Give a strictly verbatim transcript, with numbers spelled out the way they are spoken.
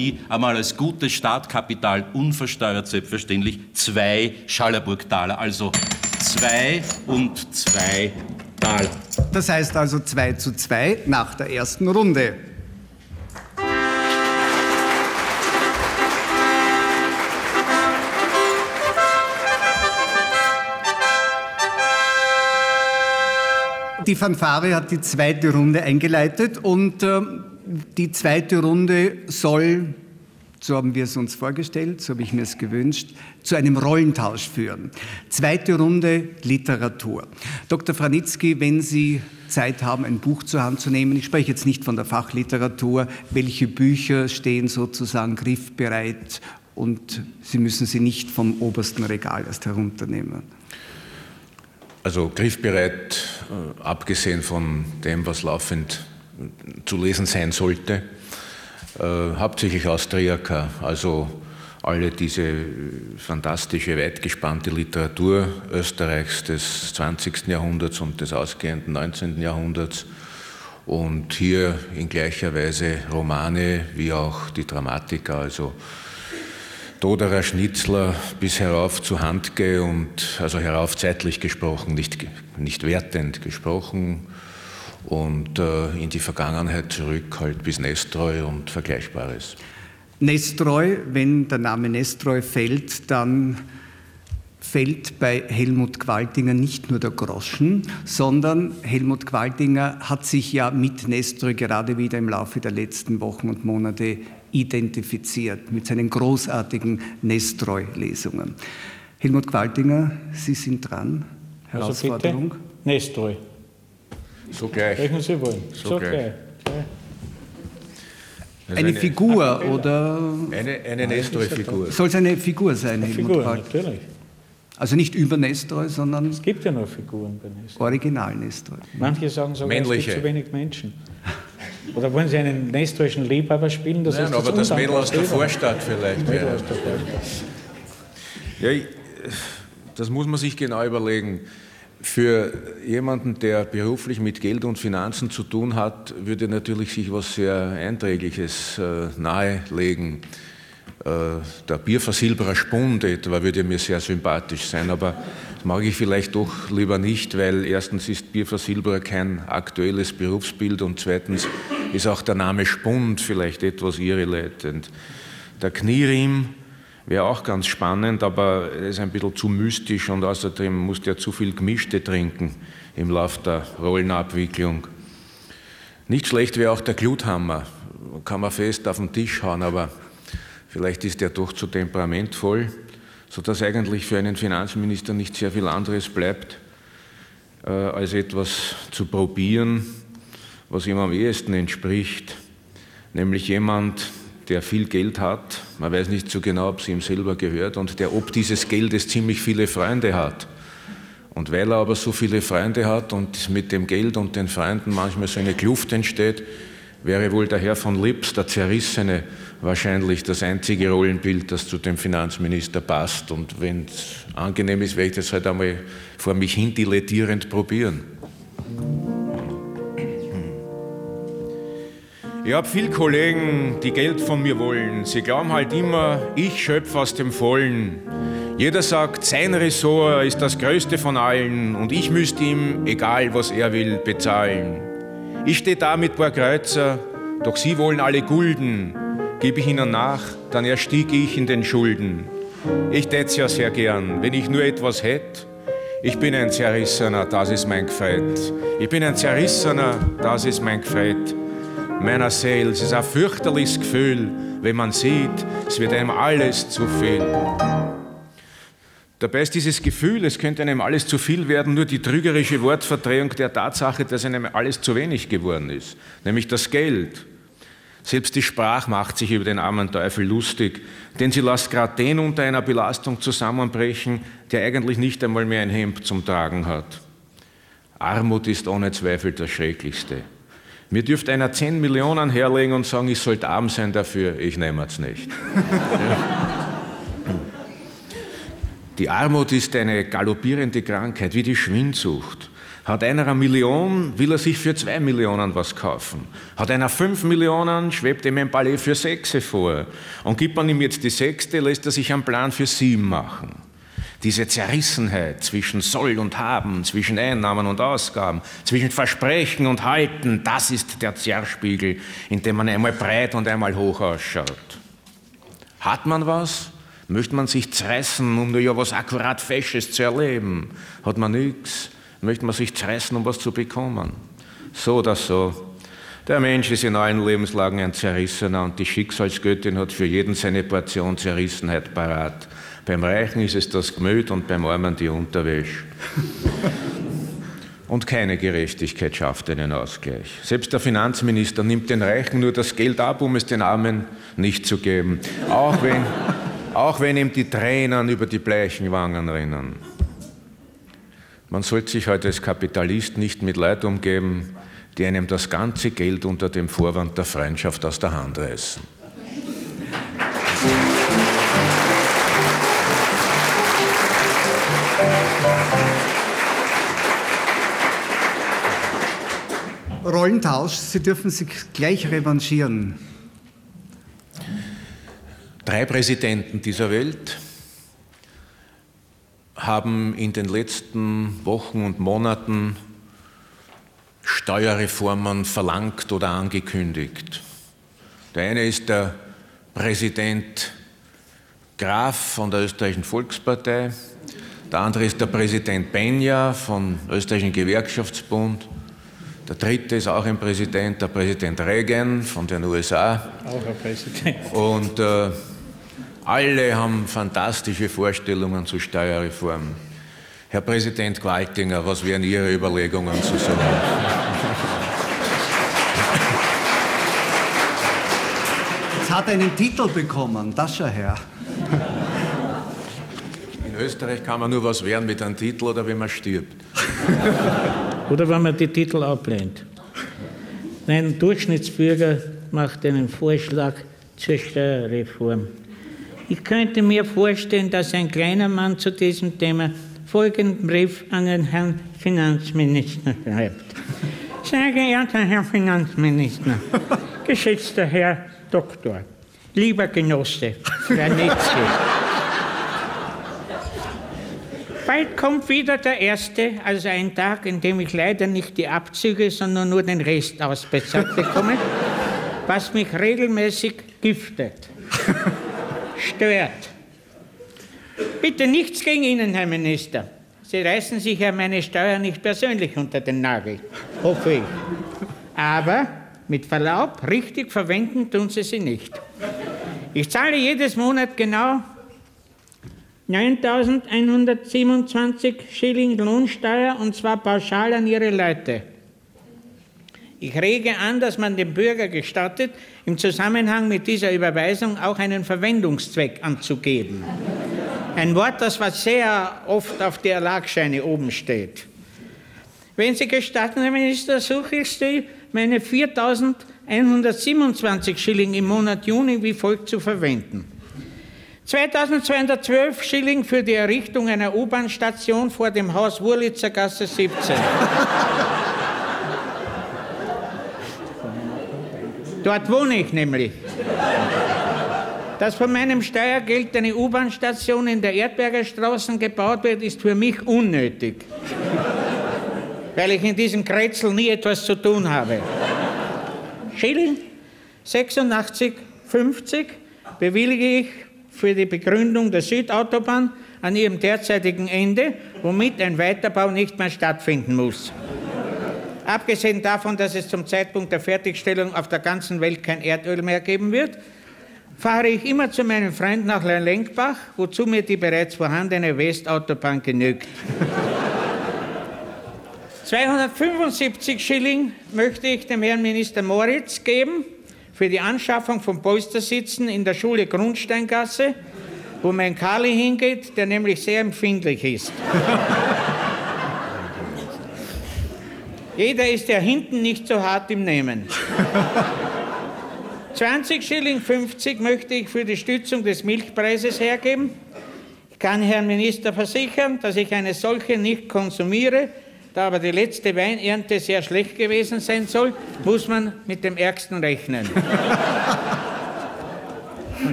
Akademie einmal als gutes Startkapital, unversteuert selbstverständlich, zwei Schallerburg-Taler, also zwei und zwei Taler. Das heißt also zwei zu zwei nach der ersten Runde. Die Fanfare hat die zweite Runde eingeleitet und äh, die zweite Runde soll, so haben wir es uns vorgestellt, so habe ich mir es gewünscht, zu einem Rollentausch führen. Zweite Runde Literatur. Doktor Franitzky, wenn Sie Zeit haben, ein Buch zur Hand zu nehmen, ich spreche jetzt nicht von der Fachliteratur, welche Bücher stehen sozusagen griffbereit und Sie müssen sie nicht vom obersten Regal erst herunternehmen? Also griffbereit, äh, abgesehen von dem, was laufend zu lesen sein sollte, äh, hauptsächlich Austriaker, also alle diese fantastische, weitgespannte Literatur Österreichs des zwanzigsten Jahrhunderts und des ausgehenden neunzehnten Jahrhunderts und hier in gleicher Weise Romane wie auch die Dramatiker, also Doderer, Schnitzler bis herauf zu Handke und also herauf zeitlich gesprochen, nicht, nicht wertend gesprochen und äh, in die Vergangenheit zurück halt bis Nestroy und Vergleichbares. Nestroy, wenn der Name Nestroy fällt, dann fällt bei Helmut Gwaltinger nicht nur der Groschen, sondern Helmut Gwaltinger hat sich ja mit Nestroy gerade wieder im Laufe der letzten Wochen und Monate identifiziert mit seinen großartigen Nestroy-Lesungen. Helmut Gwaltinger, Sie sind dran. Herausforderung. Also Nestroy. So gleich. Welchen Sie wollen. So, so gleich. gleich. Also eine, eine Figur oder? Eine, eine Nestroy-Figur. Soll es eine Figur sein, eine Helmut Figur, Gwaltinger? Natürlich. Also nicht über Nestroy, sondern es gibt ja noch Figuren bei Nestroy. Original Nestroy. Manche sagen sogar, Männliche. es gibt zu wenig Menschen. Oder wollen Sie einen nestroischen Liebhaber spielen? Das Nein, ist aber das Mädel aus der Vorstadt vielleicht. Mädel aus der Vorstadt. Ja, ich, das muss man sich genau überlegen. Für jemanden, der beruflich mit Geld und Finanzen zu tun hat, würde natürlich sich was sehr Einträgliches äh, nahelegen. Äh, der Bierversilberer Spund etwa würde mir sehr sympathisch sein, aber das mag ich vielleicht doch lieber nicht, weil erstens ist Bierversilberer kein aktuelles Berufsbild und zweitens ist auch der Name Spund vielleicht etwas irrelevant. Der Knieriem wäre auch ganz spannend, aber er ist ein bisschen zu mystisch und außerdem muss der zu viel Gemischte trinken im Lauf der Rollenabwicklung. Nicht schlecht wäre auch der Gluthammer, kann man fest auf den Tisch hauen, aber vielleicht ist der doch zu temperamentvoll, sodass eigentlich für einen Finanzminister nicht sehr viel anderes bleibt, äh, als etwas zu probieren, was ihm am ehesten entspricht, nämlich jemand, der viel Geld hat, man weiß nicht so genau, ob es ihm selber gehört, und der ob dieses Geldes ziemlich viele Freunde hat. Und weil er aber so viele Freunde hat und mit dem Geld und den Freunden manchmal so eine Kluft entsteht, wäre wohl der Herr von Lips, der Zerrissene, wahrscheinlich das einzige Rollenbild, das zu dem Finanzminister passt. Und wenn es angenehm ist, werde ich das halt einmal vor mich hin dilettierend probieren. Ich habe viele Kollegen, die Geld von mir wollen. Sie glauben halt immer, ich schöpfe aus dem Vollen. Jeder sagt, sein Ressort ist das größte von allen und ich müsste ihm, egal was er will, bezahlen. Ich stehe da mit paar Kreuzer, doch sie wollen alle Gulden. Gebe ich ihnen nach, dann erstiege ich in den Schulden. Ich tät's ja sehr gern, wenn ich nur etwas hätt. Ich bin ein Zerrissener, das ist mein Gefreit. Ich bin ein Zerrissener, das ist mein Gefreit. Meiner Seele, es ist ein fürchterliches Gefühl, wenn man sieht, es wird einem alles zu viel. Dabei ist dieses Gefühl, es könnte einem alles zu viel werden, nur die trügerische Wortverdrehung der Tatsache, dass einem alles zu wenig geworden ist, nämlich das Geld. Selbst die Sprache macht sich über den armen Teufel lustig, denn sie lässt gerade den unter einer Belastung zusammenbrechen, der eigentlich nicht einmal mehr ein Hemd zum Tragen hat. Armut ist ohne Zweifel das Schrecklichste. Mir dürfte einer zehn Millionen herlegen und sagen, ich sollte arm sein dafür, ich nehme es nicht. Die Armut ist eine galoppierende Krankheit, wie die Schwindsucht. Hat einer eine Million, will er sich für zwei Millionen was kaufen. Hat einer fünf Millionen, schwebt ihm ein Palais für sechs vor. Und gibt man ihm jetzt die sechste, lässt er sich einen Plan für sieben machen. Diese Zerrissenheit zwischen Soll und Haben, zwischen Einnahmen und Ausgaben, zwischen Versprechen und Halten, das ist der Zerrspiegel, in dem man einmal breit und einmal hoch ausschaut. Hat man was? Möchte man sich zerreißen, um nur ja was akkurat Fesches zu erleben? Hat man nichts? Möchte man sich zerreißen, um was zu bekommen? So oder so. Der Mensch ist in allen Lebenslagen ein Zerrissener und die Schicksalsgöttin hat für jeden seine Portion Zerrissenheit parat. Beim Reichen ist es das Gemüt und beim Armen die Unterwäsche. Und keine Gerechtigkeit schafft einen Ausgleich. Selbst der Finanzminister nimmt den Reichen nur das Geld ab, um es den Armen nicht zu geben. Auch wenn, auch wenn ihm die Tränen über die bleichen Wangen rinnen. Man sollte sich heute als Kapitalist nicht mit Leuten umgeben, die einem das ganze Geld unter dem Vorwand der Freundschaft aus der Hand reißen. Rollentausch, Sie dürfen sich gleich revanchieren. Drei Präsidenten dieser Welt haben in den letzten Wochen und Monaten Steuerreformen verlangt oder angekündigt. Der eine ist der Präsident Graf von der Österreichischen Volkspartei, der andere ist der Präsident Benja vom Österreichischen Gewerkschaftsbund, der dritte ist auch ein Präsident, der Präsident Reagan von den U S A. Auch ein Präsident. Und äh, alle haben fantastische Vorstellungen zu Steuerreform. Herr Präsident Gwaltinger, was wären Ihre Überlegungen zu so? Es hat einen Titel bekommen, das schon her. In Österreich kann man nur was werden mit einem Titel oder wenn man stirbt. Oder wenn man die Titel ablehnt. Ein Durchschnittsbürger macht einen Vorschlag zur Steuerreform. Ich könnte mir vorstellen, dass ein kleiner Mann zu diesem Thema folgenden Brief an den Herrn Finanzminister schreibt. Sehr geehrter Herr Finanzminister, geschätzter Herr Doktor, lieber Genosse, Granitzky. Bald kommt wieder der erste, also ein Tag, in dem ich leider nicht die Abzüge, sondern nur den Rest ausbezahlt bekomme, was mich regelmäßig giftet, stört. Bitte nichts gegen Ihnen, Herr Minister. Sie reißen sich ja meine Steuer nicht persönlich unter den Nagel, hoffe ich. Aber mit Verlaub, richtig verwenden tun Sie sie nicht. Ich zahle jedes Monat genau neuntausendeinhundertsiebenundzwanzig Schilling Lohnsteuer und zwar pauschal an Ihre Leute. Ich rege an, dass man dem Bürger gestattet, im Zusammenhang mit dieser Überweisung auch einen Verwendungszweck anzugeben. Ein Wort, das was sehr oft auf die Erlagscheine oben steht. Wenn Sie gestatten, Herr Minister, suche ich Sie, meine viertausendeinhundertsiebenundzwanzig Schilling im Monat Juni wie folgt zu verwenden. zweitausendzweihundertzwölf Schilling für die Errichtung einer U-Bahn-Station vor dem Haus Wurlitzer Gasse siebzehn. Dort wohne ich nämlich. Dass von meinem Steuergeld eine U-Bahn-Station in der Erdberger Straße gebaut wird, ist für mich unnötig. Weil ich in diesem Kretzel nie etwas zu tun habe. Schilling sechsundachtzig fünfzig bewillige ich für die Begründung der Südautobahn an ihrem derzeitigen Ende, womit ein Weiterbau nicht mehr stattfinden muss. Abgesehen davon, dass es zum Zeitpunkt der Fertigstellung auf der ganzen Welt kein Erdöl mehr geben wird, fahre ich immer zu meinem Freund nach Lenkbach, wozu mir die bereits vorhandene Westautobahn genügt. zweihundertfünfundsiebzig Schilling möchte ich dem Herrn Minister Moritz geben für die Anschaffung von Polstersitzen in der Schule Grundsteingasse, wo mein Kali hingeht, der nämlich sehr empfindlich ist. Jeder ist ja hinten nicht so hart im Nehmen. zwanzig Schilling fünfzig möchte ich für die Stützung des Milchpreises hergeben. Ich kann Herrn Minister versichern, dass ich eine solche nicht konsumiere, Da aber die letzte Weinernte sehr schlecht gewesen sein soll, muss man mit dem Ärgsten rechnen.